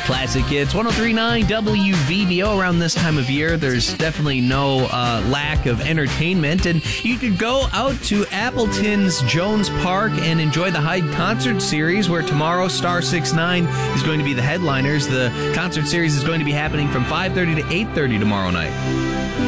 Classic Hits, 103.9 WVBO. Around this time of year, there's definitely no lack of entertainment, and you could go out to Appleton's Jones Park and enjoy the Hyde Concert Series, where tomorrow Star 6ix9ine is going to be the headliners. The concert series is going to be happening from 5:30 to 8:30 tomorrow night.